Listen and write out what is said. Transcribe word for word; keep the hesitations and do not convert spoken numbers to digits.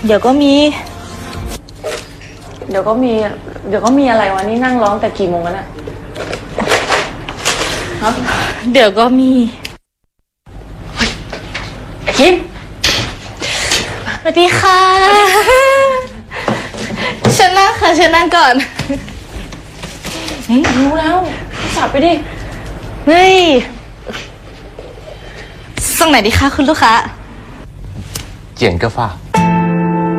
เดี๋ยวก็มีเดี๋ยวก็มีเดี๋ยวก็มีอะไรวะนี่นั่งร้องแต่กี่โมงแล้วเนี่ยฮะเดี๋ยวก็มีไอ้คิมสวัสดีค่ะเชิญนั่งค่ะเชิญนั่งก่อนรู้แล้วสับไปดิเฮ้ยส่งไหนดีคะคุณลูกค้า剪个发